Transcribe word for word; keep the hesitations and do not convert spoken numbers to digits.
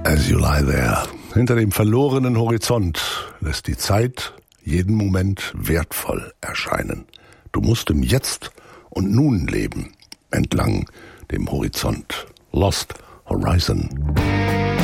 As you lie there. Hinter dem verlorenen Horizont lässt die Zeit jeden Moment wertvoll erscheinen. Du musst im Jetzt und Nun leben, entlang dem Horizont. Lost Horizon.